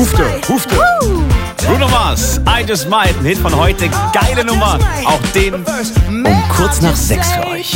Hufte. Bruno Mars, I Just Might, ein Hit von heute, geile Nummer. Auch den um kurz nach 6 für euch.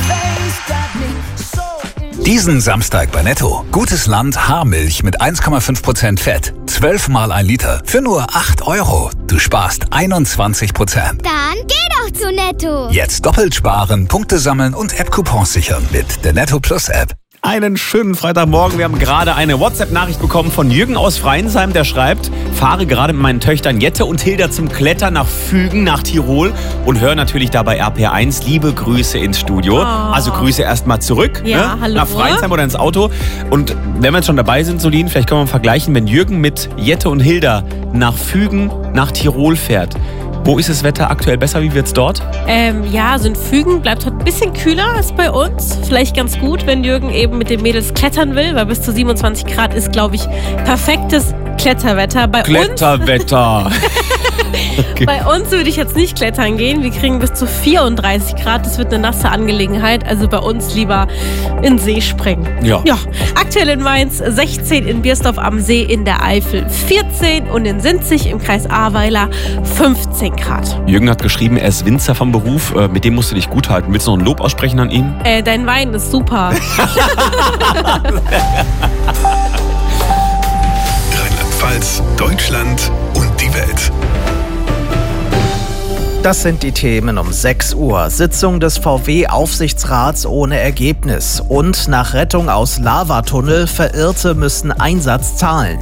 Diesen Samstag bei Netto. Gutes Land Haarmilch mit 1,5% Fett. 12 mal 1 Liter für nur 8 €. Du sparst 21%. Dann geh doch zu Netto. Jetzt doppelt sparen, Punkte sammeln und App-Coupons sichern mit der Netto Plus App. Einen schönen Freitagmorgen. Wir haben gerade eine WhatsApp-Nachricht bekommen von Jürgen aus Freinsheim, der schreibt: Fahre gerade mit meinen Töchtern Jette und Hilda zum Klettern nach Fügen, nach Tirol und höre natürlich dabei RPR1. Liebe Grüße ins Studio. Also Grüße erstmal zurück, hallo. Nach Freinsheim oder ins Auto. Und wenn wir jetzt schon dabei sind, Solin, vielleicht können wir vergleichen, wenn Jürgen mit Jette und Hilda nach Fügen, nach Tirol fährt. Wo ist das Wetter aktuell besser? Wie wird's dort? So in Fügen bleibt heute ein bisschen kühler als bei uns. Vielleicht ganz gut, wenn Jürgen eben mit den Mädels klettern will, weil bis zu 27 Grad ist, glaube ich, perfektes Kletterwetter. Kletterwetter. Okay. Bei uns würde ich jetzt nicht klettern gehen. Wir kriegen bis zu 34 Grad. Das wird eine nasse Angelegenheit. Also bei uns lieber in den See springen. Ja. Aktuell in Mainz 16, in Biersdorf am See in der Eifel 14 und in Sinzig im Kreis Ahrweiler 15 Grad. Jürgen hat geschrieben, er ist Winzer vom Beruf. Mit dem musst du dich gut halten. Willst du noch ein Lob aussprechen an ihn? Dein Wein ist super. Rheinland-Pfalz, Deutschland und die Welt. Das sind die Themen um 6 Uhr. Sitzung des VW-Aufsichtsrats ohne Ergebnis. Und nach Rettung aus Lavatunnel, Verirrte müssen Einsatz zahlen.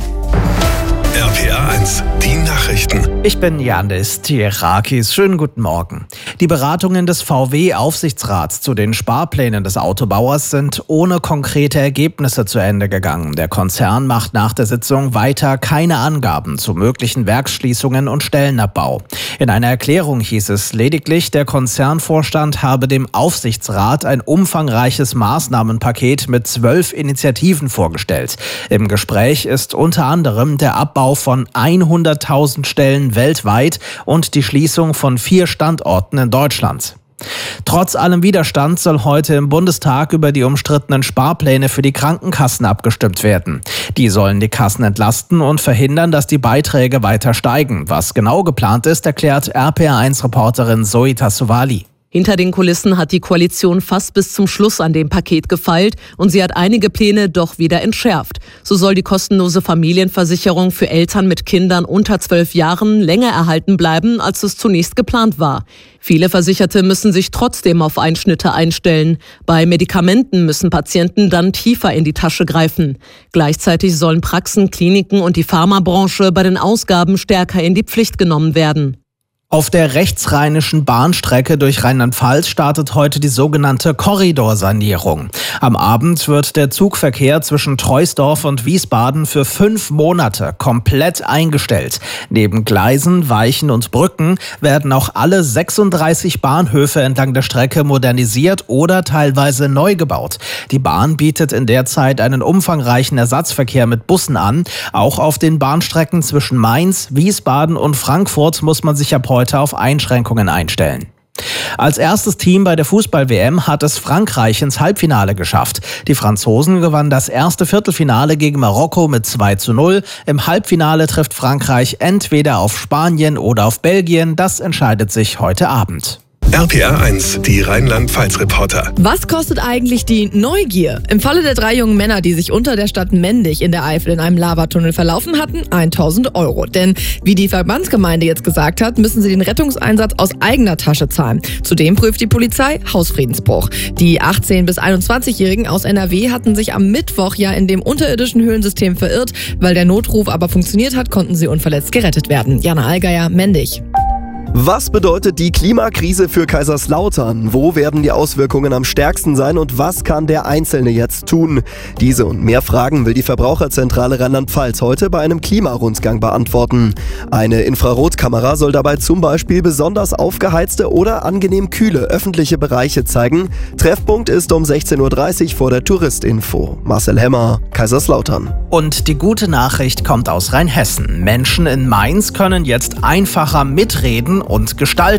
RPR1, die Nachrichten. Ich bin Janis Tierakis. Schönen guten Morgen. Die Beratungen des VW-Aufsichtsrats zu den Sparplänen des Autobauers sind ohne konkrete Ergebnisse zu Ende gegangen. Der Konzern macht nach der Sitzung weiter keine Angaben zu möglichen Werksschließungen und Stellenabbau. In einer Erklärung hieß es lediglich, der Konzernvorstand habe dem Aufsichtsrat ein umfangreiches Maßnahmenpaket mit 12 Initiativen vorgestellt. Im Gespräch ist unter anderem der Abbau von 100.000 Stellen weltweit und die Schließung von 4 Standorten in Deutschland. Trotz allem Widerstand soll heute im Bundestag über die umstrittenen Sparpläne für die Krankenkassen abgestimmt werden. Die sollen die Kassen entlasten und verhindern, dass die Beiträge weiter steigen. Was genau geplant ist, erklärt RPR1-Reporterin Zoe Tassovali. Hinter den Kulissen hat die Koalition fast bis zum Schluss an dem Paket gefeilt und sie hat einige Pläne doch wieder entschärft. So soll die kostenlose Familienversicherung für Eltern mit Kindern unter 12 Jahren länger erhalten bleiben, als es zunächst geplant war. Viele Versicherte müssen sich trotzdem auf Einschnitte einstellen. Bei Medikamenten müssen Patienten dann tiefer in die Tasche greifen. Gleichzeitig sollen Praxen, Kliniken und die Pharmabranche bei den Ausgaben stärker in die Pflicht genommen werden. Auf der rechtsrheinischen Bahnstrecke durch Rheinland-Pfalz startet heute die sogenannte Korridorsanierung. Am Abend wird der Zugverkehr zwischen Troisdorf und Wiesbaden für 5 Monate komplett eingestellt. Neben Gleisen, Weichen und Brücken werden auch alle 36 Bahnhöfe entlang der Strecke modernisiert oder teilweise neu gebaut. Die Bahn bietet in der Zeit einen umfangreichen Ersatzverkehr mit Bussen an. Auch auf den Bahnstrecken zwischen Mainz, Wiesbaden und Frankfurt muss man sich ab heute auf Einschränkungen einstellen. Als erstes Team bei der Fußball-WM hat es Frankreich ins Halbfinale geschafft. Die Franzosen gewannen das erste Viertelfinale gegen Marokko mit 2:0. Im Halbfinale trifft Frankreich entweder auf Spanien oder auf Belgien. Das entscheidet sich heute Abend. RPR1, die Rheinland-Pfalz-Reporter. Was kostet eigentlich die Neugier? Im Falle der 3 jungen Männer, die sich unter der Stadt Mendig in der Eifel in einem Lavatunnel verlaufen hatten, 1.000 €. Denn wie die Verbandsgemeinde jetzt gesagt hat, müssen sie den Rettungseinsatz aus eigener Tasche zahlen. Zudem prüft die Polizei Hausfriedensbruch. Die 18- bis 21-Jährigen aus NRW hatten sich am Mittwoch ja in dem unterirdischen Höhlensystem verirrt. Weil der Notruf aber funktioniert hat, konnten sie unverletzt gerettet werden. Jana Allgeier, Mendig. Was bedeutet die Klimakrise für Kaiserslautern? Wo werden die Auswirkungen am stärksten sein und was kann der Einzelne jetzt tun? Diese und mehr Fragen will die Verbraucherzentrale Rheinland-Pfalz heute bei einem Klimarundgang beantworten. Eine Infrarotkamera soll dabei zum Beispiel besonders aufgeheizte oder angenehm kühle öffentliche Bereiche zeigen. Treffpunkt ist um 16:30 Uhr vor der Touristinfo. Marcel Hemmer, Kaiserslautern. Und die gute Nachricht kommt aus Rheinhessen. Menschen in Mainz können jetzt einfacher mitreden und gestalten.